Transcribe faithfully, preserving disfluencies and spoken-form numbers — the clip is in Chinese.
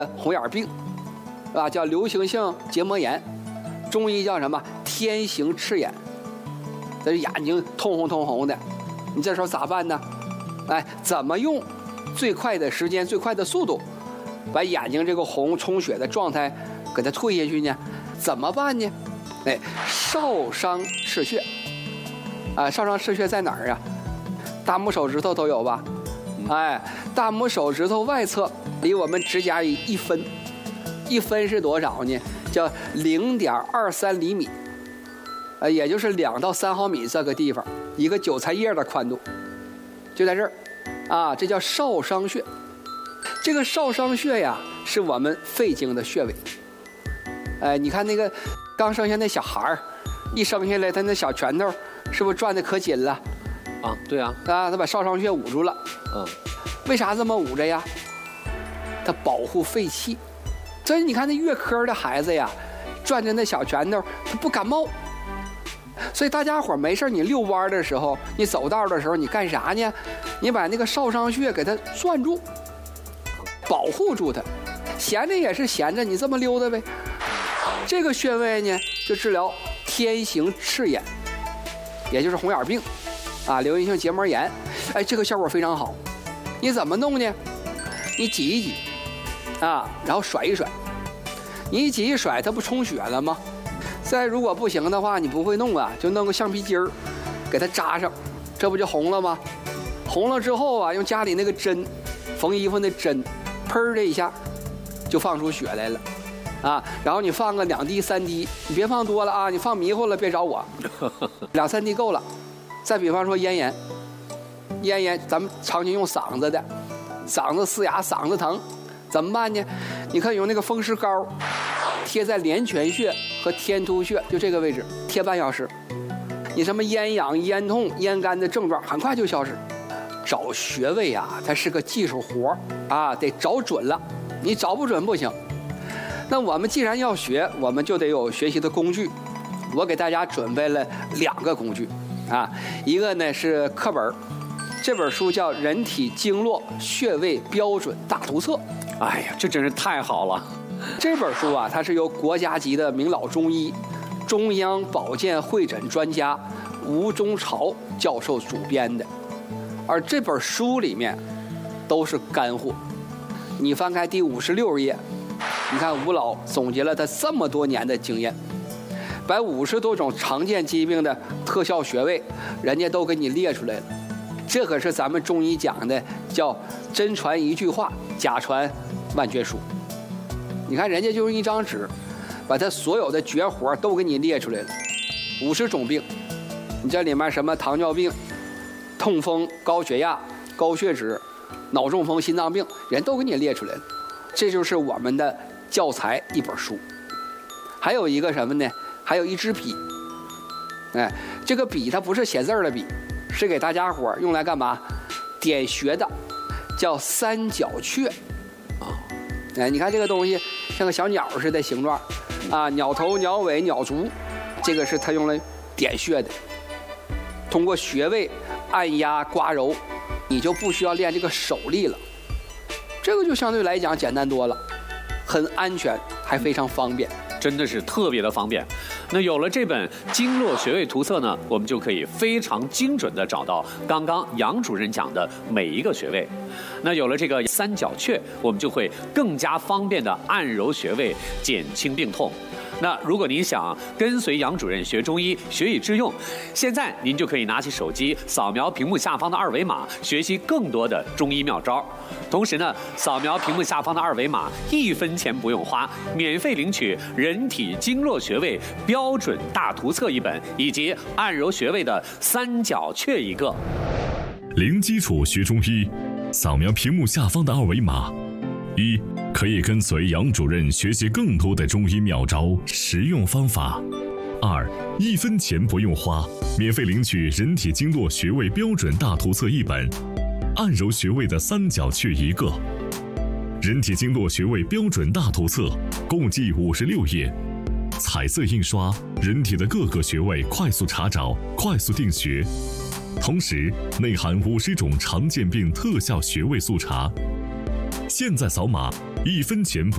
红眼病，啊，叫流行性结膜炎，中医叫什么？天行赤眼，这眼睛通红通红的，你这时候咋办呢？哎，怎么用最快的时间、最快的速度，把眼睛这个红充血的状态给它退下去呢？怎么办呢？哎，少商赤穴，啊，少商赤穴在哪儿啊？大拇手指头都有吧？哎，大拇手指头外侧离我们指甲一一分，一分是多少呢？叫零点二三厘米，呃，也就是两到三毫米这个地方，一个韭菜叶的宽度，就在这儿，啊，这叫少商穴。这个少商穴呀，是我们肺经的穴位。哎，你看那个刚生下那小孩儿，一生下来他那小拳头是不是转的可紧了？ 啊，对啊， 啊，他把少商穴捂住了。 嗯， 为啥这么捂着呀？它保护肺气。所以你看那月科的孩子呀，转着那小拳头，他不感冒。所以大家伙没事你遛弯的时候，你走道的时候，你干啥呢？你把那个少商穴给它攥住，保护住它。闲着也是闲着，你这么溜达呗。这个穴位呢，就治疗天行赤眼，也就是红眼病，啊，流行性结膜炎。哎，这个效果非常好。你怎么弄呢？你挤一挤，啊，然后甩一甩。你一挤一甩，它不充血了吗？再如果不行的话，你不会弄啊，就弄个橡皮筋儿，给它扎上，这不就红了吗？红了之后啊，用家里那个针，缝衣服那针，砰的一下，就放出血来了。啊，然后你放个两滴三滴，你别放多了啊，你放迷糊了别找我，两三滴够了。再比方说咽炎，咽炎咱们常年用嗓子的，嗓子嘶哑，嗓子疼，怎么办呢？你可以用那个风湿膏，贴在连泉穴和天突穴，就这个位置，贴半小时。你什么咽痒、咽痛、咽干的症状很快就消失。找穴位啊，它是个技术活啊，得找准了，你找不准不行。那我们既然要学，我们就得有学习的工具。我给大家准备了两个工具啊，一个呢是课本，这本书叫《人体经络穴位标准大图册》。 哎呀，这真是太好了！ 这本书啊，它是由国家级的名老中医、中央保健会诊专家吴中朝教授主编的，而这本书里面都是干货。你翻开第五十六页。你看吴老总结了他这么多年的经验，把五十多种常见疾病的特效穴位，人家都给你列出来了。这可是咱们中医讲的叫真传一句话，假传万卷书。你看人家就用一张纸，把他所有的绝活都给你列出来了，五十种病，你这里面什么糖尿病、痛风、高血压、高血脂、脑中风、心脏病，人都给你列出来了。这就是我们的教材一本书。还有一个什么呢？还有一支笔。哎，这个笔它不是写字的笔，是给大家伙用来干嘛？点穴的，叫三角雀。啊，哎，你看这个东西像个小鸟似的形状，啊，鸟头、鸟尾、鸟足，这个是它用来点穴的。通过穴位按压刮揉，你就不需要练这个手力了。这个就相对来讲简单多了，很安全，还非常方便， 真的是特别的方便。那有了这本经络穴位图册呢，我们就可以非常精准地找到刚刚杨主任讲的每一个穴位。那有了这个三角雀，我们就会更加方便地按揉穴位，减轻病痛。那如果您想跟随杨主任学中医，学以致用，现在您就可以拿起手机扫描屏幕下方的二维码，学习更多的中医妙招。同时呢，扫描屏幕下方的二维码，一分钱不用花，免费领取《人体经络穴位标准大图册》一本，以及按揉穴位的三角雀一个。 零基础学中医，扫描屏幕下方的二维码。一，可以跟随杨主任学习更多的中医妙招、实用方法。二，一分钱不用花，免费领取《人体经络穴位标准大图册》一本，按揉穴位的三角雀一个。人体经络穴位标准大图册共计五十六页，彩色印刷，人体的各个穴位快速查找，快速定穴。同时内含五十种常见病特效穴位速查。现在扫码，一分钱不